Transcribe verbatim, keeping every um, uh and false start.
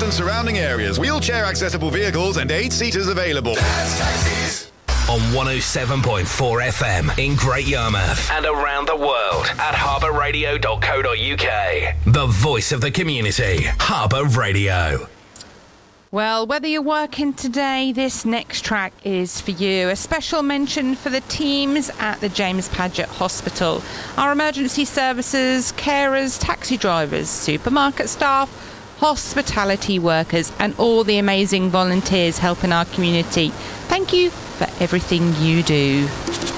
and surrounding areas. Wheelchair accessible vehicles and eight seaters available. Dad's Taxis. On one oh seven point four F M in Great Yarmouth and around the world at harbour radio dot co dot uk. The voice of the community, Harbour Radio. Well, whether you're working today, this next track is for you. A special mention for the teams at the James Paget Hospital. Our emergency services, carers, taxi drivers, supermarket staff, hospitality workers, and all the amazing volunteers helping our community. Thank you for everything you do.